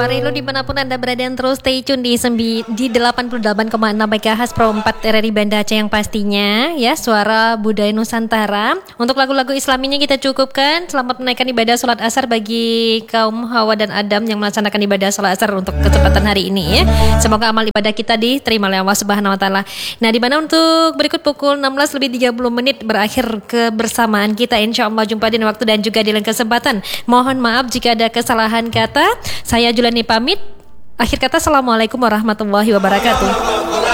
Warilu dimanapun Anda berada, yang terus stay tune di 88,6 MHz Pro 4 RRI Banda Aceh yang pastinya ya, suara budaya Nusantara. Untuk lagu-lagu islaminya kita cukupkan. Selamat menaikkan ibadah sholat asar bagi kaum Hawa dan Adam yang melaksanakan ibadah sholat asar untuk kesempatan hari ini ya. Semoga amal ibadah kita diterima oleh Allah Subhanahu wa taala. Nah, di mana untuk berikut pukul 16:30 berakhir kebersamaan kita. Insyaallah jumpa di waktu dan juga di lain kesempatan. Mohon maaf jika ada kesalahan kata. Saya Julani pamit. Akhir kata, assalamualaikum warahmatullahi wabarakatuh.